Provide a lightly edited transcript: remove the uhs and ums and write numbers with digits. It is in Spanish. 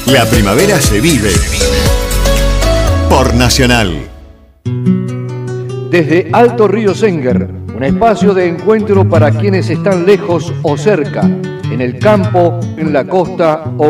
La primavera se vive por Nacional. Desde Alto Río Senguer, un espacio de encuentro para quienes están lejos o cerca, en el campo, en la costa o